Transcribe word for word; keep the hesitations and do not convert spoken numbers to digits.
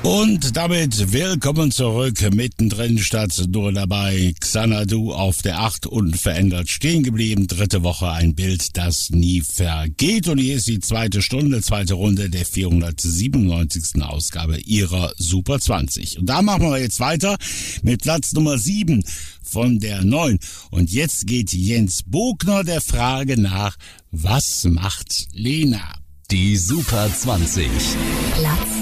Und damit willkommen zurück, mittendrin statt nur dabei. Xanadu auf der acht, unverändert stehen geblieben. Dritte Woche, ein Bild, das nie vergeht. Und hier ist die zweite Stunde, zweite Runde der vierhundertsiebenundneunzigsten Ausgabe ihrer Super zwanzig. Und da machen wir jetzt weiter mit Platz Nummer sieben von der neun. Und jetzt geht Jens Bogner der Frage nach, was macht Lena? Die Super zwanzig. Platz